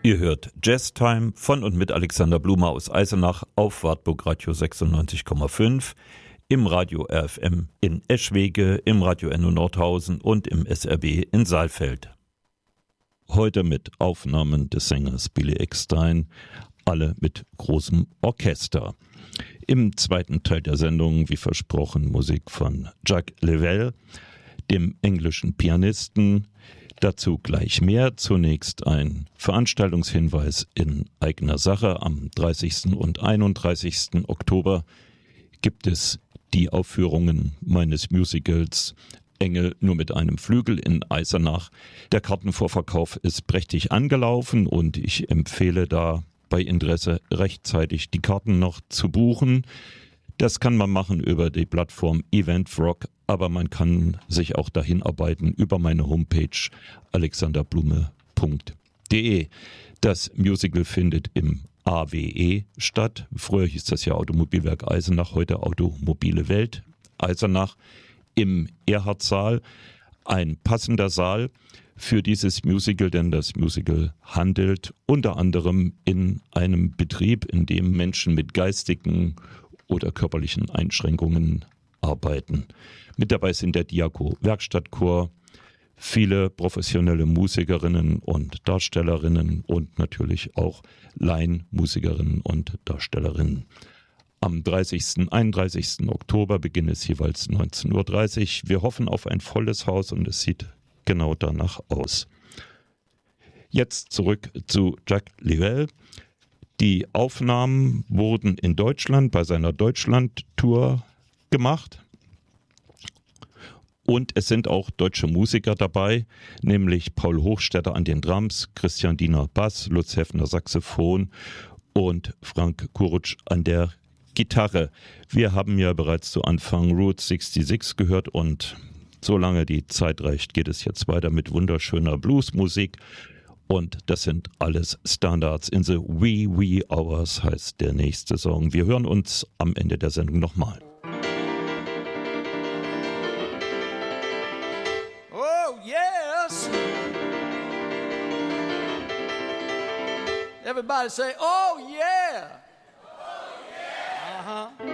Ihr hört Jazztime von und mit Alexander Blumer aus Eisenach auf Wartburg Radio 96,5, im Radio RFM in Eschwege, im Radio Enno Nordhausen und im SRB in Saalfeld. Heute mit Aufnahmen des Sängers Billy Eckstine, alle mit großem Orchester. Im zweiten Teil der Sendung, wie versprochen, Musik von Jacques Level, dem englischen Pianisten. Dazu gleich mehr. Zunächst ein Veranstaltungshinweis in eigener Sache. Am 30. und 31. Oktober gibt es die Aufführungen meines Musicals Engel nur mit einem Flügel in Eisenach. Der Kartenvorverkauf ist prächtig angelaufen und ich empfehle da bei Interesse rechtzeitig die Karten noch zu buchen. Das kann man machen über die Plattform Eventfrog, aber man kann sich auch dahin arbeiten über meine Homepage alexanderblume.de. Das Musical findet im AWE statt. Früher hieß das ja Automobilwerk Eisenach, heute Automobile Welt Eisenach im Erhardsaal. Ein passender Saal für dieses Musical, denn das Musical handelt unter anderem in einem Betrieb, in dem Menschen mit geistigen oder körperlichen Einschränkungen arbeiten. Mit dabei sind der Diaco Werkstattchor, viele professionelle Musikerinnen und Darstellerinnen und natürlich auch Laienmusikerinnen und Darstellerinnen. Am 30. 31. Oktober beginnt es jeweils 19:30 Uhr. Wir hoffen auf ein volles Haus und es sieht genau danach aus. Jetzt zurück zu Jacques Level. Die Aufnahmen wurden in Deutschland bei seiner Deutschland-Tour gemacht. Und es sind auch deutsche Musiker dabei, nämlich Paul Hochstetter an den Drums, Christian Diener Bass, Lutz Heffner Saxophon und Frank Kurutsch an der Gitarre. Wir haben ja bereits zu Anfang Route 66 gehört und solange die Zeit reicht, geht es jetzt weiter mit wunderschöner Bluesmusik. Und das sind alles Standards. In the Wee Wee Hours heißt der nächste Song. Wir hören uns am Ende der Sendung nochmal. Oh, yes. Everybody say, oh, yeah. Oh, yeah. Uh-huh.